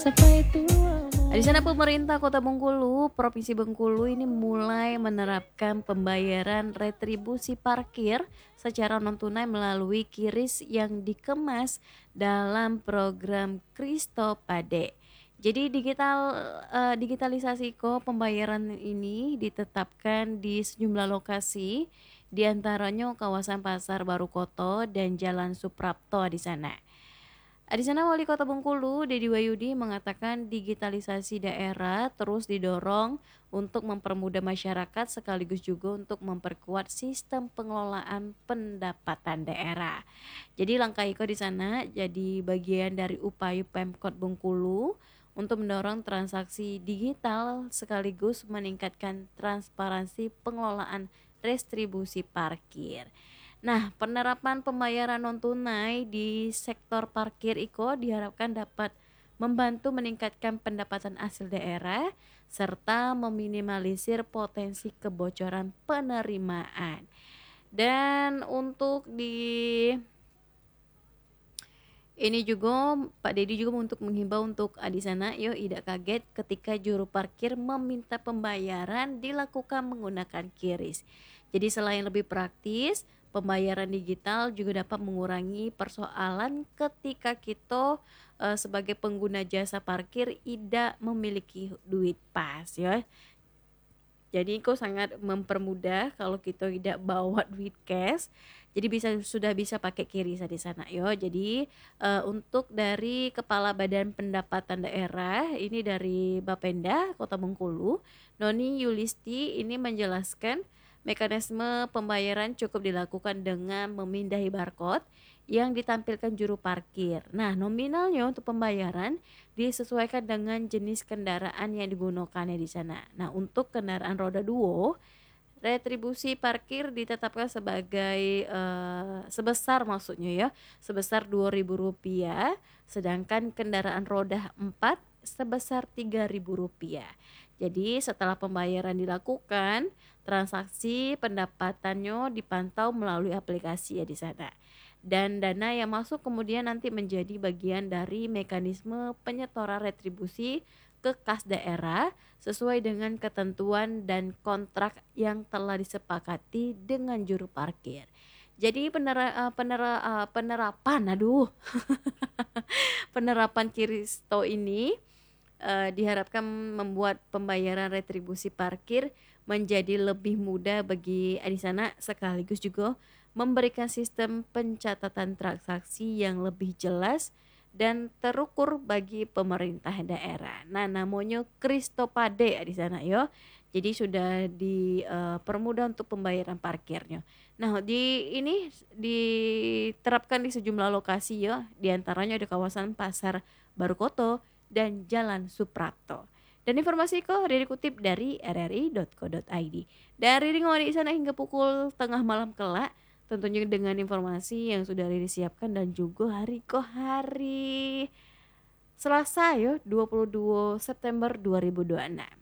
Di sana pemerintah Kota Bengkulu, Provinsi Bengkulu ini mulai menerapkan pembayaran retribusi parkir secara non tunai melalui QRIS yang dikemas dalam program Kristo Pade. Jadi digitalisasi kok pembayaran ini ditetapkan di sejumlah lokasi, di antaranya kawasan Pasar Baru Koto dan Jalan Suprapto di sana. Di sana Wali Kota Bengkulu, Dedi Wahyudi mengatakan digitalisasi daerah terus didorong untuk mempermudah masyarakat sekaligus juga untuk memperkuat sistem pengelolaan pendapatan daerah. Jadi langkah Iko di sana jadi bagian dari upaya Pemkot Bengkulu untuk mendorong transaksi digital sekaligus meningkatkan transparansi pengelolaan restribusi parkir. Nah, penerapan pembayaran non tunai di sektor parkir IKO diharapkan dapat membantu meningkatkan pendapatan asli daerah serta meminimalisir potensi kebocoran penerimaan. Dan untuk di ini juga Pak Dedi juga untuk menghimbau untuk di sana yuk tidak kaget ketika juru parkir meminta pembayaran dilakukan menggunakan QRIS. Jadi selain lebih praktis, pembayaran digital juga dapat mengurangi persoalan ketika kita sebagai pengguna jasa parkir tidak memiliki duit pas ya. Jadi kok sangat mempermudah kalau kita tidak bawa duit cash. Jadi sudah bisa pakai QRIS di sana yo. Jadi untuk dari Kepala Badan Pendapatan Daerah ini dari Bapenda Kota Bengkulu, Noni Yulisti ini menjelaskan mekanisme pembayaran cukup dilakukan dengan memindahi barcode yang ditampilkan juru parkir. Nah, nominalnya untuk pembayaran disesuaikan dengan jenis kendaraan yang digunakan di sana. Nah, untuk kendaraan roda 2, retribusi parkir ditetapkan sebagai sebesar maksudnya ya, sebesar Rp2.000, sedangkan kendaraan roda 4 sebesar Rp3.000. Jadi setelah pembayaran dilakukan, transaksi pendapatannya dipantau melalui aplikasi ya di sana. Dan dana yang masuk kemudian nanti menjadi bagian dari mekanisme penyetoran retribusi ke kas daerah sesuai dengan ketentuan dan kontrak yang telah disepakati dengan juru parkir. Jadi penerapan penerapan Kiristo ini diharapkan membuat pembayaran retribusi parkir menjadi lebih mudah bagi di sana sekaligus juga memberikan sistem pencatatan transaksi yang lebih jelas dan terukur bagi pemerintah daerah. Nah, namanya Kristopade di sana yo. Jadi sudah dipermudah untuk pembayaran parkirnya. Nah, di ini diterapkan di sejumlah lokasi ya, di antaranya di kawasan Pasar Baru Koto dan Jalan Suprapto. Dan informasi kok dikutip dari rri.co.id. Dari Ringwadi di sana hingga pukul tengah malam kelak, tentunya dengan informasi yang sudah disiapkan dan juga hari Selasa ya 22 September 2026.